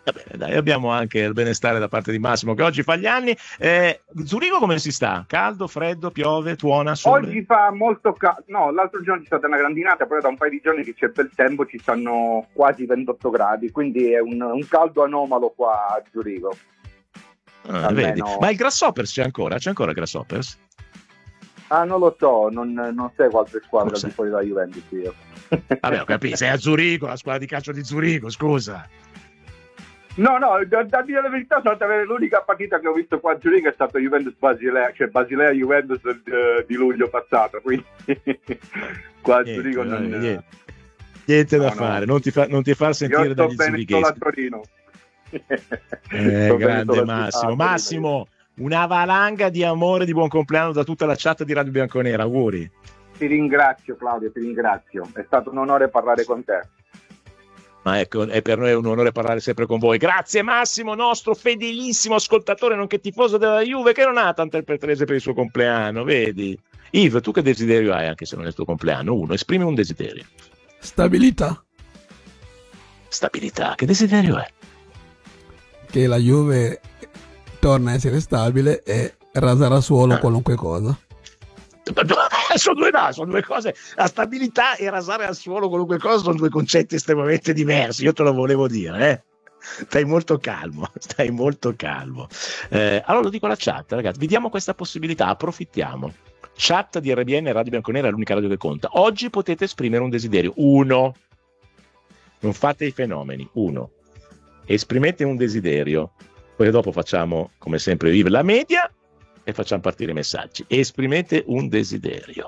Va bene, dai, abbiamo anche il benestare da parte di Massimo che oggi fa gli anni. Eh, Zurigo come si sta? Caldo, freddo, piove, tuona, sole? Oggi fa molto caldo, no, l'altro giorno c'è stata una grandinata, però da un paio di giorni che c'è bel tempo ci stanno quasi ventotto gradi, quindi è un, un caldo anomalo qua a Zurigo. Ah, vedi. Ma il Grasshoppers c'è ancora? C'è ancora il Grasshoppers? Ah, non lo so, non, non seguo altre squadre di fuori da Juventus io. Vabbè, ho capito, sei a Zurigo, la squadra di calcio di Zurigo, scusa. No, no, da, da dire la verità, l'unica partita che ho visto qua a Zurigo è stata Juventus-Basilea, cioè Basilea-Juventus uh, di luglio passato, quindi qua a niente, Zurigo non... Niente, niente no, da no. fare, non ti, fa, non ti far sentire dagli zurighesi. Io sto bene solo a Torino. Eh, grande Massimo. Massimo, una valanga di amore, di buon compleanno da tutta la chat di Radio Bianconera, auguri. Ti ringrazio Claudio, ti ringrazio, è stato un onore parlare con te. Ma ecco, è per noi un onore parlare sempre con voi. Grazie Massimo, nostro fedelissimo ascoltatore, nonché tifoso della Juve, che non ha tante pretese per il suo compleanno, vedi? Yves, tu che desiderio hai, anche se non è il tuo compleanno? Uno, esprimi un desiderio. Stabilità. Stabilità, che desiderio è? Che la Juve torna a essere stabile e rasare a suolo ah. qualunque cosa. Sono due, no, sono due cose. La stabilità e rasare al suolo qualunque cosa sono due concetti estremamente diversi. Io te lo volevo dire, eh? Stai molto calmo, stai molto calmo. Eh, allora lo dico alla chat, ragazzi, vi diamo questa possibilità, approfittiamo. Chat di R B N Radio Bianconera è l'unica radio che conta. Oggi potete esprimere un desiderio. Uno, non fate i fenomeni. Uno, esprimete un desiderio. Poi dopo facciamo, come sempre, Yves, la media e facciamo partire i messaggi. Esprimete un desiderio.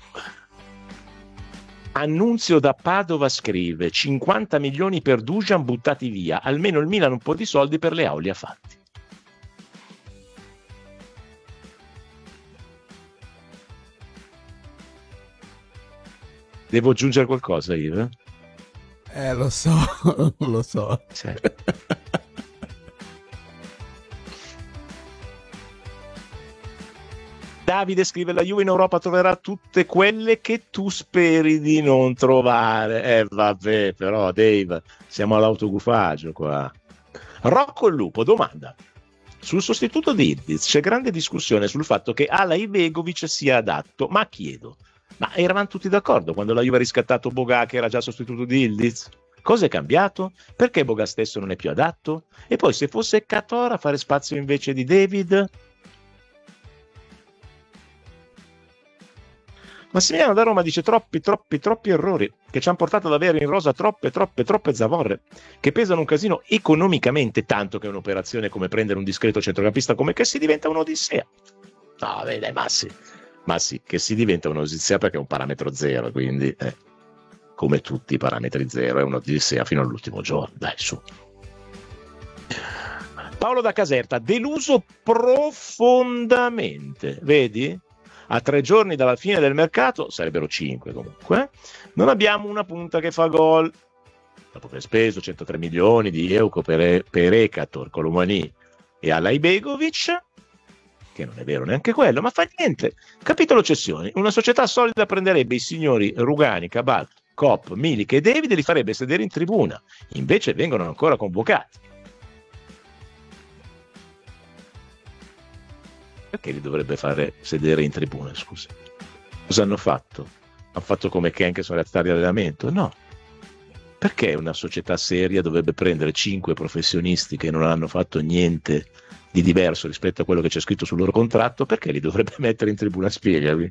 Annunzio da Padova scrive: cinquanta milioni per Dusan buttati via, almeno il Milan un po' di soldi per le auli ha fatti. Devo aggiungere qualcosa, Yves? Eh, lo so, lo so. Sì. Davide scrive: la Juve in Europa troverà tutte quelle che tu speri di non trovare. Eh vabbè, però Dave, siamo all'autogufagio qua. Rocco il Lupo domanda: sul sostituto di Ildiz c'è grande discussione sul fatto che Ala Ibegovic sia adatto, ma chiedo, ma eravamo tutti d'accordo quando la Juve ha riscattato Boga che era già sostituto di Ildiz? Cosa è cambiato? Perché Boga stesso non è più adatto? E poi se fosse Cator a fare spazio invece di David? Massimiliano da Roma dice: troppi, troppi, troppi errori che ci hanno portato ad avere in rosa troppe, troppe, troppe zavorre che pesano un casino economicamente, tanto che un'operazione come prendere un discreto centrocampista come che si diventa un'odissea. No, vedi, Massi, Massi, che si diventa un'odissea perché è un parametro zero, quindi eh, come tutti i parametri zero è un'odissea fino all'ultimo giorno. Dai, su. Paolo da Caserta: deluso profondamente, vedi? A tre giorni dalla fine del mercato, sarebbero cinque comunque, non abbiamo una punta che fa gol. Dopo aver speso centotré milioni di euro per, per Ekator, Colomani e Ala Ibegovic, che non è vero neanche quello, ma fa niente. Capitolo cessioni: una società solida prenderebbe i signori Rugani, Cabal, Kopp, Milik e David e li farebbe sedere in tribuna, invece vengono ancora convocati. Perché li dovrebbe fare sedere in tribuna, scusa? Cosa hanno fatto? Hanno fatto come Ken che sono rettati di allenamento? No. Perché una società seria dovrebbe prendere cinque professionisti che non hanno fatto niente di diverso rispetto a quello che c'è scritto sul loro contratto? Perché li dovrebbe mettere in tribuna? Spiegami.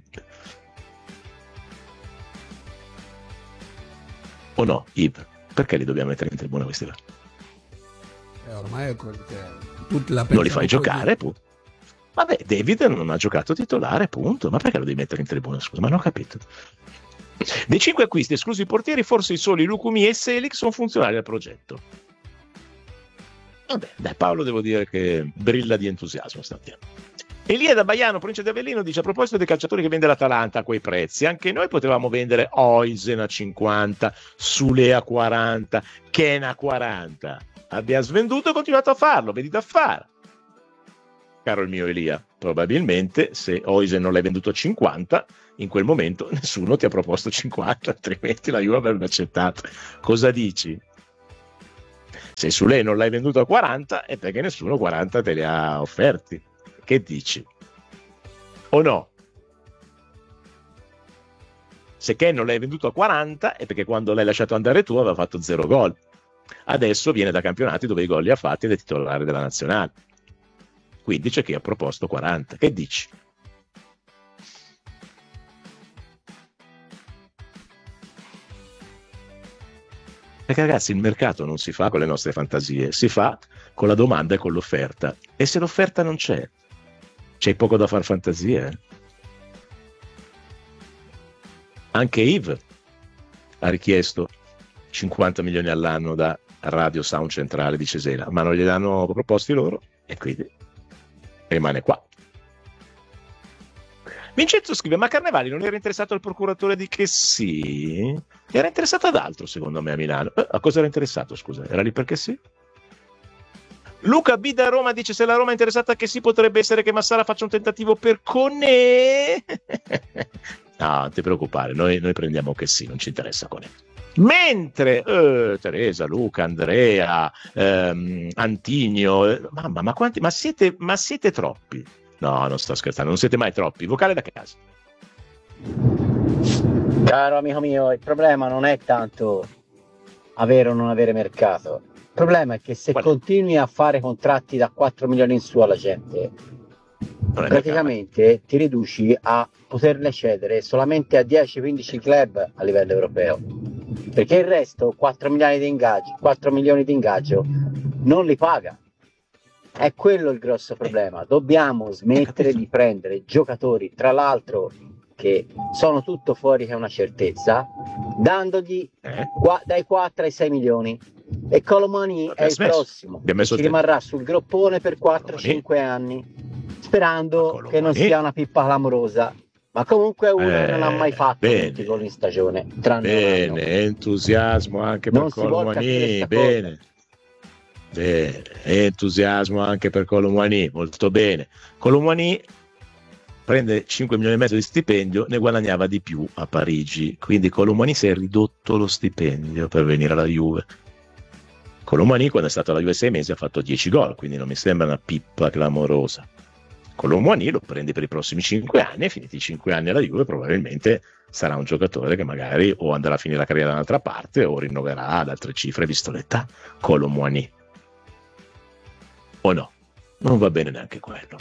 O no, Yves? Perché li dobbiamo mettere in tribuna questi là? Eh, ormai è quello che tutti la non li fai così. Giocare, pu- Vabbè, David non ha giocato titolare, punto. Ma perché lo devi mettere in tribuna? Scusa, ma non ho capito. Dei cinque acquisti esclusi i portieri, forse i soli Lukumi e Selic sono funzionali al progetto. Vabbè, dai, Paolo devo dire che brilla di entusiasmo stamattina. Elia da Baiano, provincia di Avellino, dice: a proposito dei calciatori che vende l'Atalanta a quei prezzi, anche noi potevamo vendere Oisen a cinquanta, Sule a quaranta, Ken a quaranta. Abbiamo svenduto e continuato a farlo, vedi da fare. Caro il mio Elia, probabilmente se Oisen non l'hai venduto a cinquanta, in quel momento nessuno ti ha proposto cinquanta, altrimenti la Juve avrebbe accettato. Cosa dici? Se Sule non l'hai venduto a quaranta è perché nessuno quaranta te li ha offerti. Che dici? O no? Se Ken non l'hai venduto a quaranta è perché quando l'hai lasciato andare tu aveva fatto zero gol. Adesso viene da campionati dove i gol li ha fatti ed è titolare della nazionale. Quindi c'è chi ha proposto quaranta. Che dici? Perché ragazzi, il mercato non si fa con le nostre fantasie, si fa con la domanda e con l'offerta. E se l'offerta non c'è, c'è poco da far fantasie. Anche Yves ha richiesto cinquanta milioni all'anno da Radio Sound Centrale di Cesena, ma non glieli hanno proposti loro e quindi rimane qua. Vincenzo scrive: ma Carnevali non era interessato al procuratore di Che sì? Era interessato ad altro, secondo me, a Milano. Eh, a cosa era interessato, scusa? Era lì perché sì? Luca B da Roma dice: se la Roma è interessata a Che sì, potrebbe essere che Massara faccia un tentativo per Conè. No, non ti preoccupare, noi, noi prendiamo Che sì, non ci interessa Conè. Mentre eh, Teresa, Luca, Andrea, ehm, Antinio, eh, mamma, ma quanti, ma siete, ma siete troppi? No, non sto scherzando, non siete mai troppi. Vocale da casa. Caro amico mio, il problema non è tanto avere o non avere mercato. Il problema è che se Qual è? continui a fare contratti da quattro milioni in su alla gente, Non è praticamente ti riduci a poterle cedere solamente a dieci quindici club a livello europeo. Perché il resto, quattro milioni di ingaggio, quattro milioni di ingaggio, non li paga. È quello il grosso problema. Dobbiamo smettere di prendere giocatori, tra l'altro, che sono tutto fuori che è una certezza, dandogli Eh? qua, dai quattro ai sei milioni. E Colomani è il smesso. prossimo, Abbiamo che messo ci tempo. rimarrà sul groppone per quattro cinque anni, sperando Ma che non Colomani? sia una pippa clamorosa. Ma comunque uno Eh, che non ha mai fatto bene. venti gol in stagione, tranne un anno. Bene, entusiasmo anche Non per si vuol capire Colomani. sta Bene. Bene, entusiasmo anche per Colomani, molto bene. Colomani prende cinque milioni e mezzo di stipendio, ne guadagnava di più a Parigi, quindi Colomani si è ridotto lo stipendio per venire alla Juve. Colomani quando è stato alla Juve sei mesi ha fatto dieci gol, quindi non mi sembra una pippa clamorosa. Colomani lo prendi per i prossimi cinque anni e finiti i cinque anni alla Juve probabilmente sarà un giocatore che magari o andrà a finire la carriera da un'altra parte o rinnoverà ad altre cifre visto l'età. Colomani. O no? Non va bene neanche quello.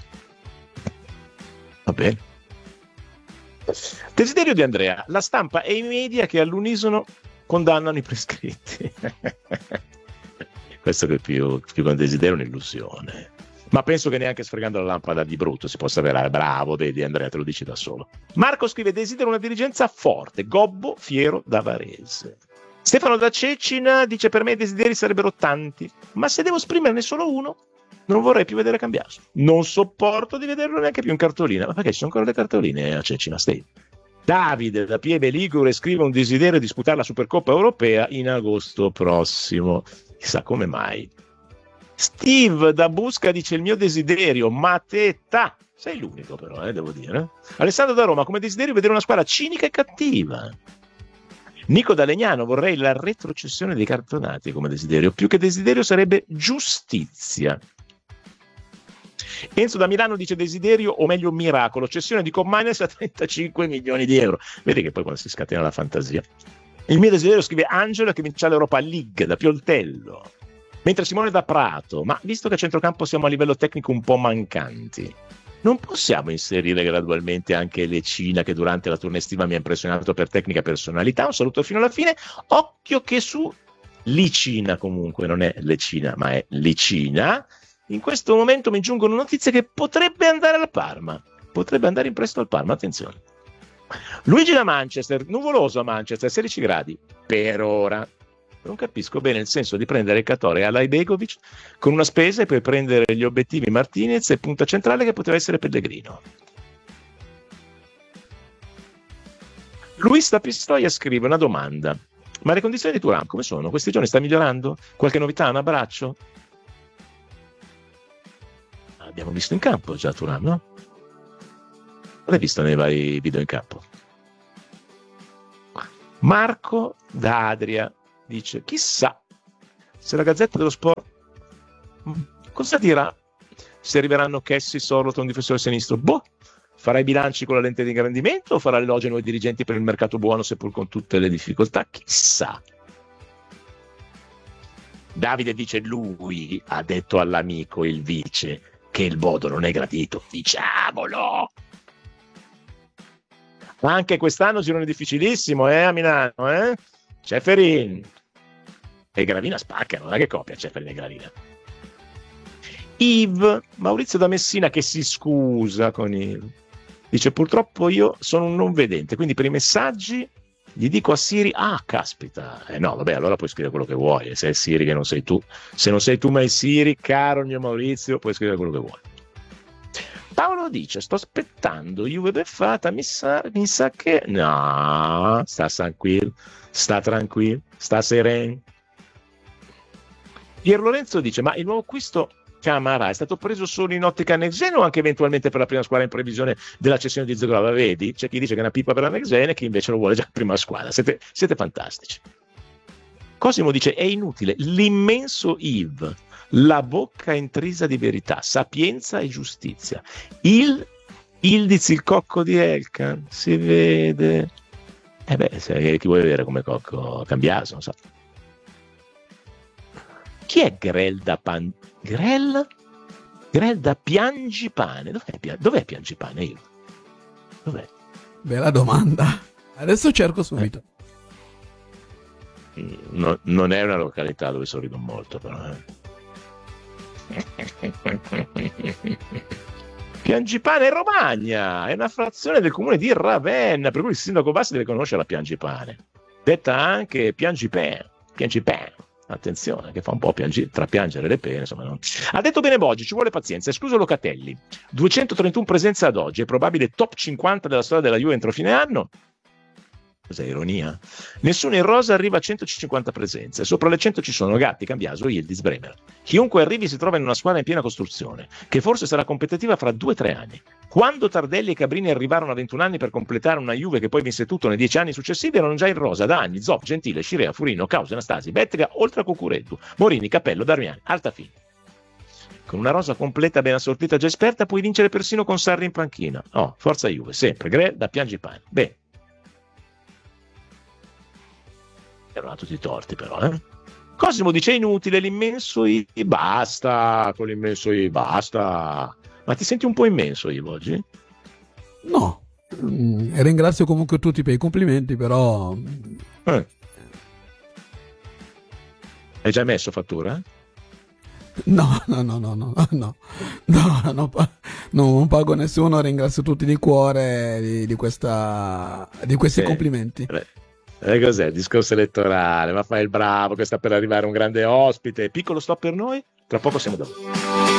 Va bene. Desiderio di Andrea: la stampa e i media che all'unisono condannano i prescritti. Questo che più, più che un desiderio è un'illusione. Ma penso che neanche sfregando la lampada di brutto si possa avere. Bravo, vedi Andrea, te lo dici da solo. Marco scrive: desidero una dirigenza forte, gobbo, fiero da Varese. Stefano da Cecina dice: per me i desideri sarebbero tanti, ma se devo esprimerne solo uno non vorrei più vedere Cambiaso. Non sopporto di vederlo neanche più in cartolina. Ma perché ci sono ancora le cartoline a Cecina State? Davide da Pieve Ligure scrive un desiderio di disputare la Supercoppa europea in agosto prossimo. Chissà come mai. Steve da Busca dice: il mio desiderio, Mateta. Sei l'unico però, eh, devo dire. Alessandro da Roma: come desiderio vedere una squadra cinica e cattiva. Nico da Legnano: vorrei la retrocessione dei cartonati come desiderio. Più che desiderio sarebbe giustizia. Enzo da Milano dice: desiderio, o meglio miracolo, cessione di Commines a trentacinque milioni di euro. Vedi che poi quando si scatena la fantasia. Il mio desiderio, scrive Angelo, è che vince l'Europa League da Pioltello. Mentre Simone da Prato: ma visto che a centrocampo siamo a livello tecnico un po' mancanti, non possiamo inserire gradualmente anche Lecina, che durante la tournée estiva mi ha impressionato per tecnica e personalità. Un saluto fino alla fine. Occhio che su Licina, comunque non è Lecina ma è Licina, in questo momento mi giungono notizie che potrebbe andare al Parma, potrebbe andare in prestito al Parma, attenzione. Luigi da Manchester: nuvoloso a Manchester, sedici gradi per ora. Non capisco bene il senso di prendere Catore e Alajbegovic con una spesa e poi prendere gli obiettivi Martinez e punta centrale che poteva essere Pellegrino. Luis da Pistoia scrive una domanda: ma le condizioni di Thuram come sono? Questi giorni sta migliorando? Qualche novità? Un abbraccio? Abbiamo visto in campo già Thuram, no? L'hai visto nei vari video in campo? Marco da Adria dice: chissà se la Gazzetta dello Sport, cosa dirà se arriveranno Kessi, Sorloth, un difensore sinistro? Boh, farà i bilanci con la lente di ingrandimento o farà l'elogio ai dirigenti per il mercato buono, seppur con tutte le difficoltà? Chissà. Davide dice: lui ha detto all'amico, il vice, che il Bodo non è gradito. Diciamolo! Anche quest'anno girone difficilissimo, eh, a Milano, eh? Ceferin e Gravina spaccano, non è che coppia Ceferin e Gravina. Yves, Maurizio da Messina che si scusa con Yves. Dice: purtroppo io sono un non vedente, quindi per i messaggi gli dico a Siri, ah, caspita, eh no, vabbè, allora puoi scrivere quello che vuoi, se è Siri che non sei tu, se non sei tu ma è Siri, caro mio Maurizio, puoi scrivere quello che vuoi. Paolo dice: sto aspettando Juve beffata, mi sa, mi sa che no, sta tranquillo, sta tranquillo, sta sereno. Pier Lorenzo dice: ma il nuovo acquisto Camara è stato preso solo in ottica next gen o anche eventualmente per la prima squadra in previsione della cessione di Zegrova? Vedi, c'è chi dice che è una pippa per la next gen e chi invece lo vuole già in prima squadra. Siete, siete fantastici. Cosimo dice: è inutile, l'immenso Yves, la bocca intrisa di verità, sapienza e giustizia. Il Ildiz, il cocco di Elkan, si vede. Eh beh, se, chi vuoi vedere come cocco Cambiaso, non so. Chi è Grel da Pan... Grel? Grel da Piangipane. Dov'è, Dov'è Piangipane? Io? Dov'è? Bella domanda. Adesso cerco subito. Eh. No, non è una località dove sorrido molto, però. Eh. Piangipane è Romagna, è una frazione del comune di Ravenna, per cui il sindaco Bassi deve conoscere la Piangipane. Detta anche Piangipane. Piangipane. Attenzione, che fa un po' piangi- trapiangere le pene, insomma, no? Ha detto bene Boggi, ci vuole pazienza, escluso Locatelli. duecentotrentuno presenze ad oggi, è probabile top cinquanta della storia della Juve entro fine anno. Cos'è, ironia? Nessuno in rosa arriva a centocinquanta presenze, sopra le cento ci sono Gatti, Cambiaso, Yildiz, Bremer. Chiunque arrivi si trova in una squadra in piena costruzione, che forse sarà competitiva fra due o tre anni. Quando Tardelli e Cabrini arrivarono a ventuno anni per completare una Juve che poi vinse tutto nei dieci anni successivi, erano già in rosa da anni: Zoff, Gentile, Scirea, Furino, Causa, Anastasi, Bettega, oltre a Cucureddu, Morini, Cappello, Darmiani, Altafini. Con una rosa completa, ben assortita, già esperta, puoi vincere persino con Sarri in panchina. Oh, forza Juve, sempre, Gre da Piangipane. Beh, erano tutti torti però, eh? Cosimo dice: inutile, l'immenso I, basta, con l'immenso I, basta. Ma ti senti un po' immenso Ivo oggi? No, mm, ringrazio comunque tutti per i complimenti, però... Eh. Hai già messo fattura? No, no, no, no, no, no, no, no, no, non pago nessuno, ringrazio tutti di cuore di, di, questa, di questi sì. complimenti. Beh. E cos'è? Discorso elettorale, ma fai il bravo che sta per arrivare un grande ospite. Piccolo stop per noi, tra poco siamo da voi.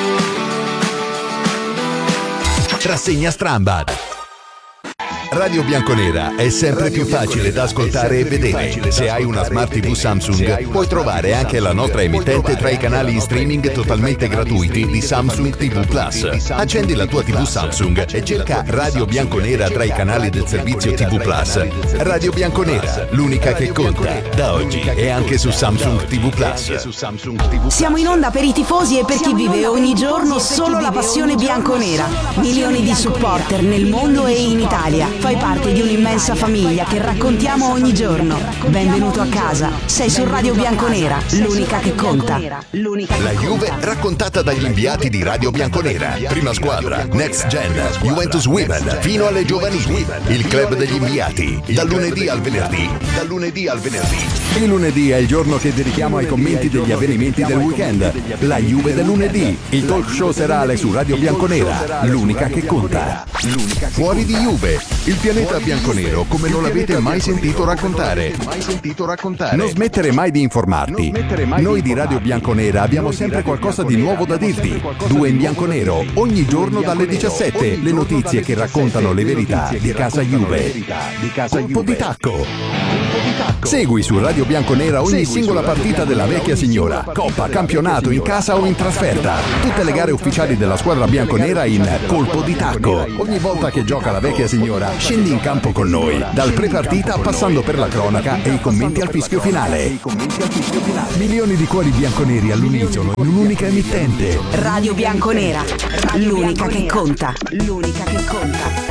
Rassegna Strambad. Radio Bianconera è sempre più facile da ascoltare e vedere. Se hai una Smart tivù Samsung, puoi trovare anche la nostra emittente tra i canali in streaming totalmente gratuiti di Samsung tivù Plus. Accendi la tua tivù Samsung e cerca Radio Bianconera tra i canali del servizio tivù Plus. Radio Bianconera, l'unica che conta, da oggi è anche su Samsung tivù Plus. Siamo in onda per i tifosi e per chi vive ogni giorno solo la passione bianconera. Milioni di supporter nel mondo e in Italia. Fai parte di un'immensa famiglia che raccontiamo ogni giorno. Benvenuto a casa. Sei su Radio Bianconera, l'unica che conta. La Juve raccontata dagli inviati di Radio Bianconera. Prima squadra, Next Gen, Juventus Women, fino alle giovanili. Il club degli inviati. Dal lunedì al venerdì. Dal lunedì al venerdì. Il lunedì è il giorno che dedichiamo ai commenti degli avvenimenti del weekend. La Juve del lunedì. Il talk show serale su Radio Bianconera. L'unica che conta. Fuori di Juve. Il pianeta bianconero come non l'avete mai sentito raccontare. Non smettere mai di informarti. Noi di Radio Bianconera abbiamo sempre qualcosa di nuovo da dirti. Due in bianconero, ogni giorno dalle diciassette. Le notizie che raccontano le verità di casa Juve. Un po' di tacco. Segui su Radio Bianconera ogni singola partita della vecchia signora, coppa, campionato, in casa o in trasferta. Tutte le gare ufficiali della squadra bianconera in colpo di tacco. Ogni volta che gioca la vecchia signora, scendi in campo con noi, dal pre-partita passando per la cronaca e i commenti al fischio finale. Milioni di cuori bianconeri all'unisono in un'unica emittente. Radio Bianconera, l'unica che conta, l'unica che conta.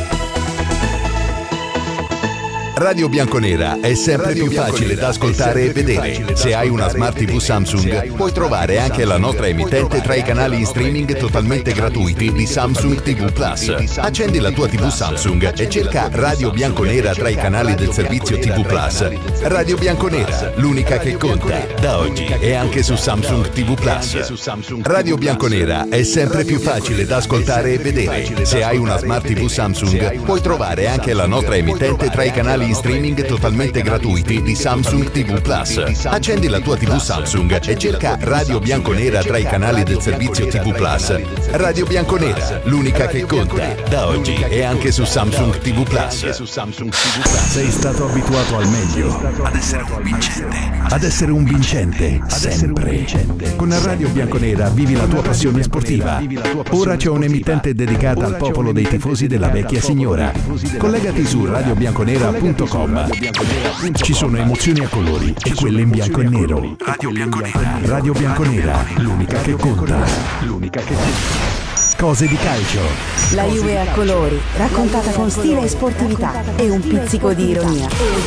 Radio Bianconera è sempre Radio più facile da ascoltare e vedere. Se hai una Smart tivù Samsung, puoi trovare anche la nostra emittente tra i canali in streaming totalmente gratuiti di Samsung tivù Plus. Accendi la tua tivù Samsung e cerca Radio Bianconera tra i canali del servizio tivù Plus. Radio Bianconera, l'unica che conta, da oggi e anche su Samsung tivù Plus. Radio Bianconera è sempre più facile da ascoltare e vedere. Se hai una Smart tivù Samsung, puoi trovare anche la nostra emittente tra i canali in streaming totalmente gratuiti di Samsung tivù Plus. Accendi la tua tivù Samsung e cerca Radio Bianconera tra i canali del servizio tivù Plus. Radio Bianconera, l'unica che conta, da oggi e anche su Samsung tivù Plus. Sei stato abituato al meglio, ad essere un vincente, ad essere un vincente, sempre. Con Radio Bianconera vivi la tua passione sportiva. Ora c'è un'emittente dedicata al popolo dei tifosi della vecchia signora. Collegati su radio bianconera punto com. Ci sono emozioni a colori e quelle in bianco e nero. Radio Bianconera. Radio Bianconera, l'unica che conta. L'unica che conta. Cose di calcio. La Juve a colori, raccontata con stile e sportività e un pizzico di ironia.